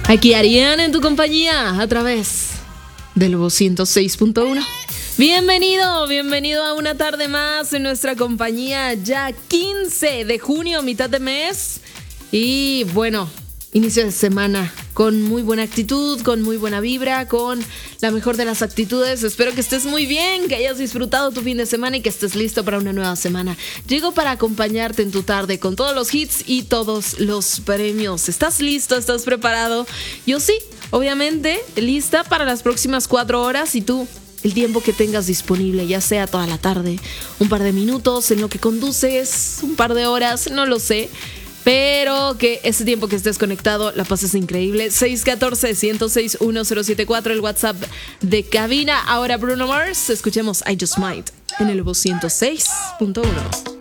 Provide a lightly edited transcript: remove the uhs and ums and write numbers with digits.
Aquí Ariana en tu compañía a través del Lobo 106.1. Bienvenido a una tarde más en nuestra compañía, ya 15 de junio, mitad de mes. Y bueno, inicio de semana con muy buena actitud, con muy buena vibra, con la mejor de las actitudes. Espero que estés muy bien, que hayas disfrutado tu fin de semana y que estés listo para una nueva semana. Llego para acompañarte en tu tarde con todos los hits y todos los premios. ¿Estás listo? ¿Estás preparado? Yo sí, obviamente, lista para las próximas 4 horas. Y tú, el tiempo que tengas disponible, ya sea toda la tarde, un par de minutos en lo que conduces, un par de horas, no lo sé. Pero que ese tiempo que estés conectado la pases increíble. 614-106-1074, el WhatsApp de cabina. Ahora Bruno Mars, escuchemos I Just Might en el Lobo 106.1.